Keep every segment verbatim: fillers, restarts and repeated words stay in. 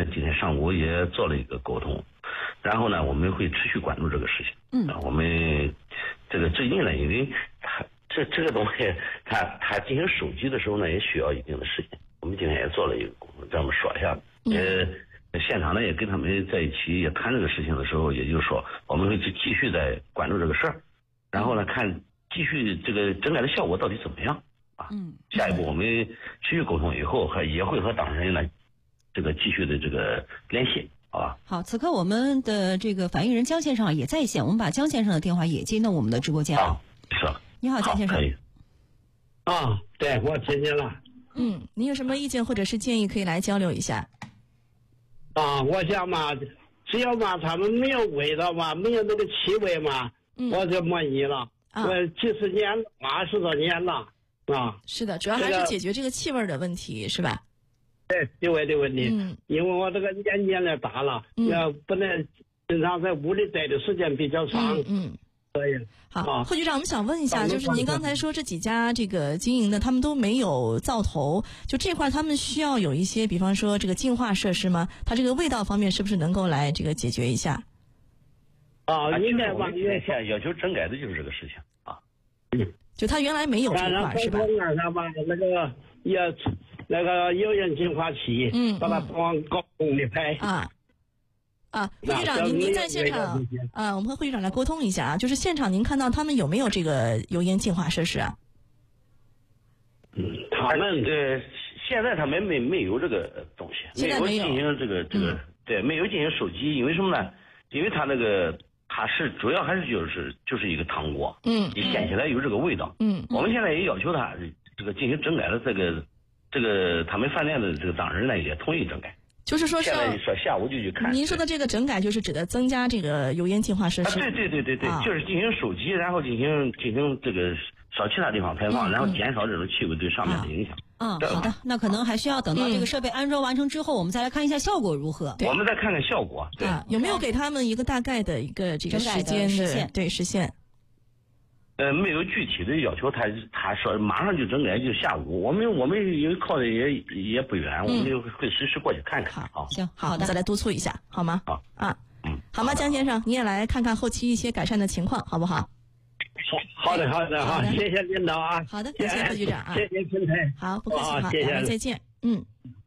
呢，今天上午也做了一个沟通，然后呢，我们会持续关注这个事情。 嗯， 我们这个最近呢，因为他这这个东西，他他进行收集的时候呢，也需要一定的时间。我们今天也做了一个沟通，这么说一下，也、嗯、现场呢也跟他们在一起也谈这个事情的时候，也就是说，我们会继继续在关注这个事儿，然后呢，看继续这个整改的效果到底怎么样。嗯，下一步我们持续沟通以后，还也会和当事人呢，这个继续的这个联系，好吧？ 好，此刻我们的这个反映人江先生也在线，我们把江先生的电话也接到我们的直播间了。 是。 你好，江先生。 啊，对，我听见了。 嗯，您有什么意见或者是建议可以来交流一下？ 啊，我想嘛，只要嘛他们没有味道嘛，没有那个气味嘛，嗯、我就满意了。啊、我几十年，二十多年了。啊， 是的，主要还是解决这个气味的问题，是吧？ 对，气味的问题。嗯，因为我这个年纪也大了，嗯、要不能经常在屋里待的时间比较长。 嗯，嗯所以好， 啊、 贺局长，我们想问一下，就是您刚才说这几家这个经营的，他们都没有灶头，就这块他们需要有一些，比方说这个净化设施吗？它这个味道方面是不是能够来这个解决一下？ 啊，应该吧。 现在要求整改的就是这个事情啊。 嗯。 就他原来没有这块是吧？ 然后那个也那个有人净化器，嗯，把它往高空里排啊啊！贺局长，您您在现场啊，我们和贺局长来沟通一下啊，就是现场您看到他们有没有这个油烟净化设施啊？ 嗯，他们对现在他们没没有这个东西， 没有进行这个这个、嗯、对，没有进行收集，因为什么呢？因为他那个。它是主要还是就是就是一个汤锅，嗯，你掀起来有这个味道，嗯，我们现在也要求他这个进行整改的这个这个他们饭店的这个当事人呢也同意整改， 就是说现在说下午就去看。 您说的这个整改就是指的增加这个油烟净化设施， 啊、对对对对对、啊，就是进行收集，然后进行进行这个少其他地方排放，嗯、然后减少这种气味对上面的影响。 嗯，好的，那可能还需要等到这个设备安装完成之后，嗯、我们再来看一下效果如何。 我们再看看效果。对、 啊，有没有给他们一个大概的一个这个时间的对时限？ 呃，没有具体的要求，他他说马上就整改，就下午。我们我们因为靠的也也不远，嗯、我们就会实时过去看看。 好，行，好的，再来督促一下，好吗？ 好啊，嗯，好吗，江先生，你也来看看后期一些改善的情况，好不好？ 好的，好的，好，谢谢领导啊！ 好的，感谢副局长啊！ 谢谢平台， 好，不客气，好， 谢谢， 两位再见，嗯。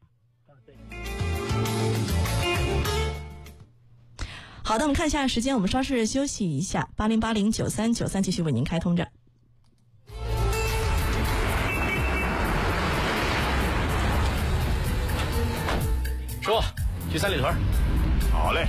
好的，我们看一下时间，我们稍事休息一下，八零八零九三九三继续为您开通着。 师傅，去三里屯。 好嘞。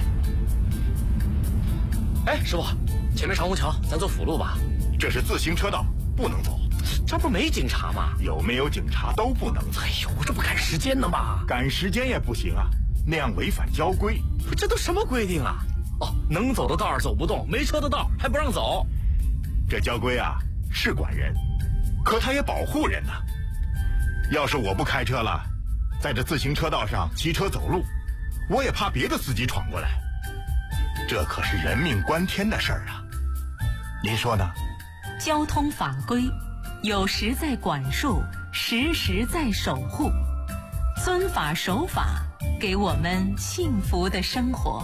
哎，师傅。前面长虹桥，咱走辅路吧。 这是自行车道，不能走。 这不没警察吗？ 有没有警察都不能走。 哎呦，这不赶时间呢吗？ 赶时间也不行啊，那样违反交规。 这都什么规定啊？哦，能走的道儿走不动，没车的道还不让走。 这交规啊是管人，可它也保护人呢。要是我不开车了，在这自行车道上骑车走路，我也怕别的司机闯过来。这可是人命关天的事儿啊！您说呢？ 交通法规有时在管束，时时在守护，遵法守法，给我们幸福的生活。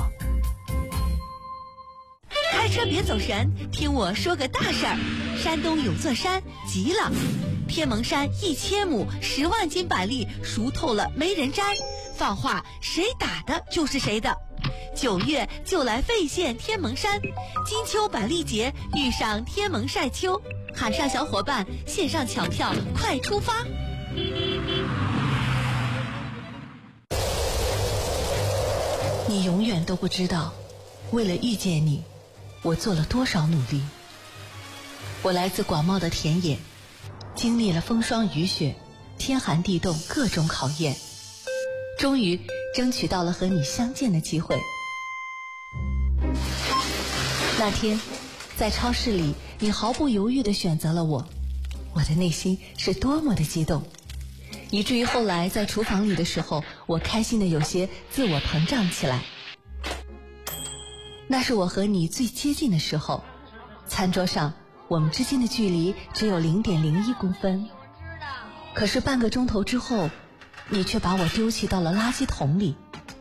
开车别走神，听我说个大事儿。山东有座山急了，天蒙山一千亩十万斤板栗熟透了没人摘，放话谁打的就是谁的。九月就来费县天蒙山，金秋板栗节遇上天蒙晒秋，喊上小伙伴线上抢票，快出发！你永远都不知道，为了遇见你，我做了多少努力。我来自广袤的田野，经历了风霜雨雪、天寒地冻各种考验，终于争取到了和你相见的机会。那天在超市里，你毫不犹豫地选择了我，我的内心是多么的激动，以至于后来在厨房里的时候，我开心的有些自我膨胀起来。那是我和你最接近的时候，餐桌上我们之间的距离只有 零点零一公分，可是半个钟头之后，你却把我丢弃到了垃圾桶里。